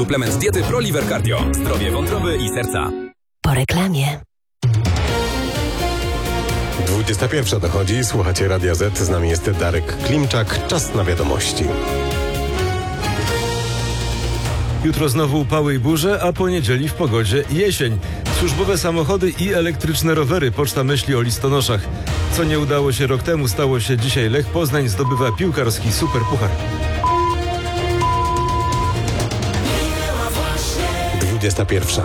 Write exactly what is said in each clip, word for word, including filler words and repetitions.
Suplement diety ProLiver Cardio. Zdrowie wątroby i serca. Po reklamie. dwudziesta pierwsza dochodzi, słuchacie Radia Z, z nami jest Darek Klimczak, czas na wiadomości. Jutro znowu upały i burze, a po niedzieli w pogodzie jesień. Służbowe samochody i elektryczne rowery. Poczta myśli o listonoszach. Co nie udało się rok temu, stało się dzisiaj. Lech Poznań zdobywa piłkarski superpuchar. dwudziesta pierwsza.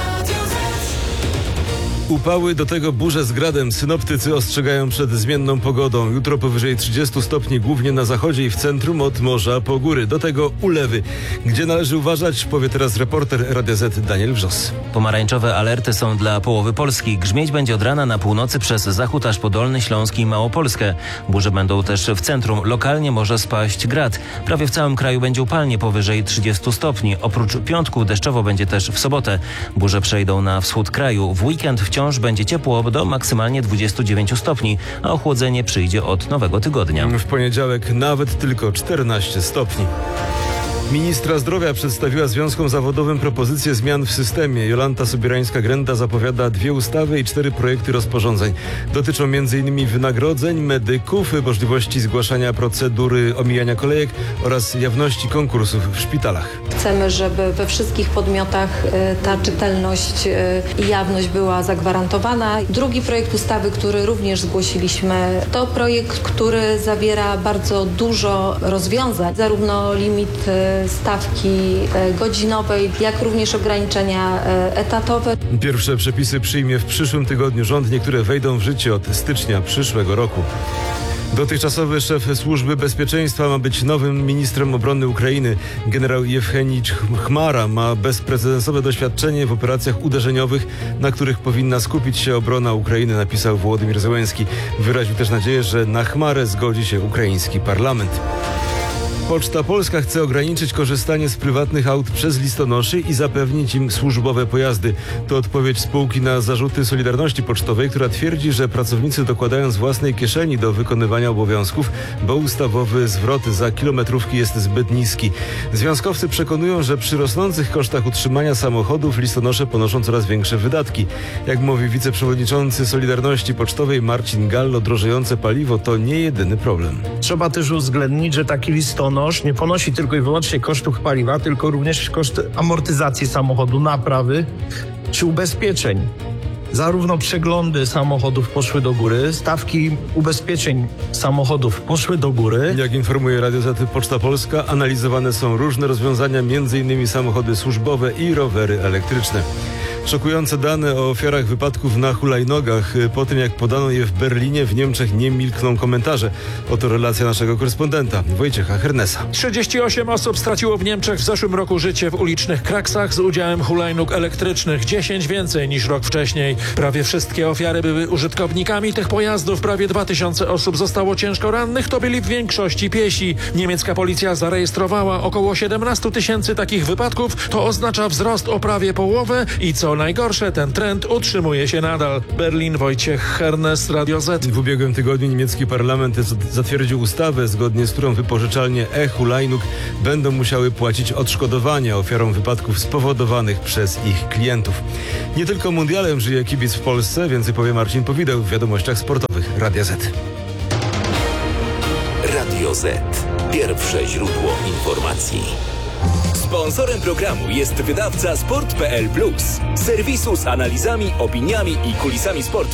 Upały, do tego burze z gradem. Synoptycy ostrzegają przed zmienną pogodą. Jutro powyżej trzydziestu stopni, głównie na zachodzie i w centrum, od morza po góry. Do tego ulewy. Gdzie należy uważać, powie teraz reporter Radia Z Daniel Wrzos. Pomarańczowe alerty są dla połowy Polski. Grzmieć będzie od rana na północy przez zachód aż po Dolny Śląsk i Małopolskę. Burze będą też w centrum. Lokalnie może spaść grad. Prawie w całym kraju będzie upalnie powyżej trzydziestu stopni. Oprócz piątku deszczowo będzie też w sobotę. Burze przejdą na wschód kraju. W weekend wciąż Wciąż będzie ciepło do maksymalnie dwudziestu dziewięciu stopni, a ochłodzenie przyjdzie od nowego tygodnia. W poniedziałek nawet tylko czternaście stopni. Ministra zdrowia przedstawiła związkom zawodowym propozycję zmian w systemie. Jolanta Sobierańska-Grenda zapowiada dwie ustawy i cztery projekty rozporządzeń. Dotyczą m.in. wynagrodzeń medyków, możliwości zgłaszania procedury omijania kolejek oraz jawności konkursów w szpitalach. Chcemy, żeby we wszystkich podmiotach ta czytelność i jawność była zagwarantowana. Drugi projekt ustawy, który również zgłosiliśmy, to projekt, który zawiera bardzo dużo rozwiązań, zarówno limit stawki godzinowej, jak również ograniczenia etatowe. Pierwsze przepisy przyjmie w przyszłym tygodniu rząd. Niektóre wejdą w życie od stycznia przyszłego roku. Dotychczasowy szef Służby Bezpieczeństwa ma być nowym ministrem obrony Ukrainy. Generał Jewchenij Chmara ma bezprecedensowe doświadczenie w operacjach uderzeniowych, na których powinna skupić się obrona Ukrainy, napisał Wołodymyr Zełenski. Wyraził też nadzieję, że na Chmarę zgodzi się ukraiński parlament. Poczta Polska chce ograniczyć korzystanie z prywatnych aut przez listonoszy i zapewnić im służbowe pojazdy. To odpowiedź spółki na zarzuty Solidarności Pocztowej, która twierdzi, że pracownicy dokładają z własnej kieszeni do wykonywania obowiązków, bo ustawowy zwrot za kilometrówki jest zbyt niski. Związkowcy przekonują, że przy rosnących kosztach utrzymania samochodów listonosze ponoszą coraz większe wydatki. Jak mówi wiceprzewodniczący Solidarności Pocztowej Marcin Gallo, drożejące paliwo to nie jedyny problem. Trzeba też uwzględnić, że taki listonosz nie ponosi tylko i wyłącznie kosztów paliwa, tylko również koszt amortyzacji samochodu, naprawy czy ubezpieczeń. Zarówno przeglądy samochodów poszły do góry, stawki ubezpieczeń samochodów poszły do góry. Jak informuje Radio Z Poczta Polska, analizowane są różne rozwiązania, m.in. samochody służbowe i rowery elektryczne. Szokujące dane o ofiarach wypadków na hulajnogach. Po tym, jak podano je w Berlinie, w Niemczech nie milkną komentarze. Oto relacja naszego korespondenta Wojciecha Hernesa. trzydzieści osiem osób straciło w Niemczech w zeszłym roku życie w ulicznych kraksach z udziałem hulajnóg elektrycznych. dziesięć więcej niż rok wcześniej. Prawie wszystkie ofiary były użytkownikami tych pojazdów. Prawie dwa tysiące osób zostało ciężko rannych. To byli w większości piesi. Niemiecka policja zarejestrowała około siedemnaście tysięcy takich wypadków. To oznacza wzrost o prawie połowę i co najgorsze, ten trend utrzymuje się nadal. Berlin, Wojciech Hernes, Radio Z. W ubiegłym tygodniu niemiecki parlament zatwierdził ustawę, zgodnie z którą wypożyczalnie e-hulajnóg będą musiały płacić odszkodowania ofiarom wypadków spowodowanych przez ich klientów. Nie tylko mundialem żyje kibic w Polsce, więcej powie Marcin Powideł w wiadomościach sportowych Radia Z. Radio Z. Pierwsze źródło informacji. Sponsorem programu jest wydawca sport kropka p l plus, serwisu z analizami, opiniami i kulisami sportu.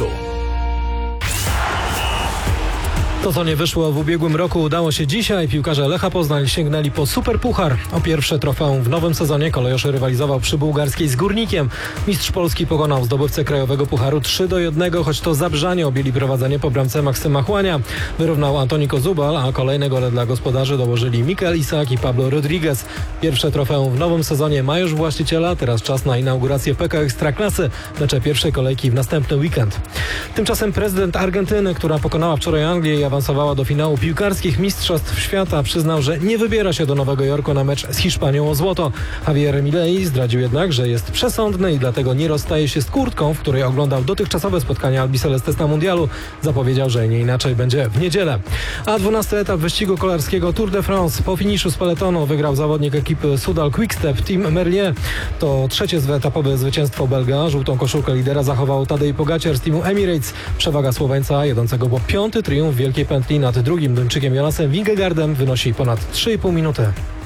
To, co nie wyszło w ubiegłym roku, udało się dzisiaj. Piłkarze Lecha Poznań sięgnęli po superpuchar. O pierwsze trofeum w nowym sezonie kolejorz rywalizował przy bułgarskiej z Górnikiem. Mistrz Polski pokonał zdobywcę krajowego pucharu trzy do jednego, choć to Zabrzanie objęli prowadzenie po bramce Maksyma Chłania. Wyrównał Antoni Kozubal, a kolejne gole dla gospodarzy dołożyli Mikel Isak i Pablo Rodriguez. Pierwsze trofeum w nowym sezonie ma już właściciela. Teraz czas na inaugurację P K Ekstraklasy. Mecze pierwszej kolejki w następny weekend. Tymczasem prezydent Argentyny, która pokonała wczoraj Anglię i awansowała zaawansowała do finału piłkarskich Mistrzostw Świata, przyznał, że nie wybiera się do Nowego Jorku na mecz z Hiszpanią o złoto. Javier Milei zdradził jednak, że jest przesądny i dlatego nie rozstaje się z kurtką, w której oglądał dotychczasowe spotkania Albicelestes na mundialu. Zapowiedział, że nie inaczej będzie w niedzielę. A dwunasty etap wyścigu kolarskiego Tour de France. Po finiszu z peletonu wygrał zawodnik ekipy Soudal Quickstep Team Merlier. To trzecie etapowe zwycięstwo Belga. Żółtą koszulkę lidera zachował Tadej Pogacar z teamu Emirates. Przewaga Słoweńca jadącego po piąty triumf Wielkiej Pętli nad drugim Duńczykiem Jonasem Vingegaardem wynosi ponad trzy i pół minuty.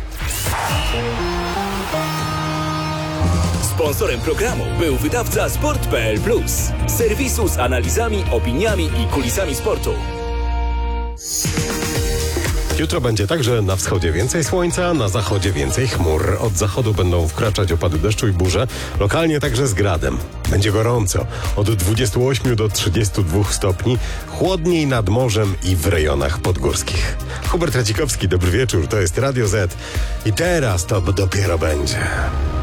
Sponsorem programu był wydawca sport kropka p l plus, serwisu z analizami, opiniami i kulisami sportu. Jutro będzie tak, że na wschodzie więcej słońca, na zachodzie więcej chmur. Od zachodu będą wkraczać opady deszczu i burze, lokalnie także z gradem. Będzie gorąco, od dwudziestu ośmiu do trzydziestu dwóch stopni, chłodniej nad morzem i w rejonach podgórskich. Hubert Radzikowski, dobry wieczór, to jest Radio Z i teraz to dopiero będzie.